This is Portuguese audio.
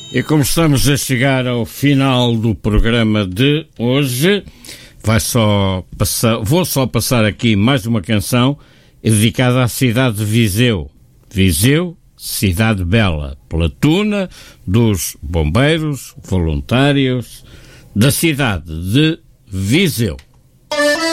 E como estamos a chegar ao final do programa de hoje, vou só passar aqui mais uma canção dedicada à cidade de Viseu. Viseu, cidade bela, pela tuna dos bombeiros voluntários da cidade de Viseu.